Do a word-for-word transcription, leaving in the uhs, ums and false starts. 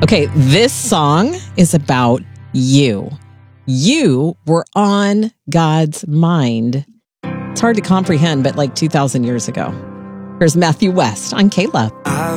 Okay, this song is about you. You were on God's mind. It's hard to comprehend, but like two thousand years ago. Here's Matthew West on Kayla.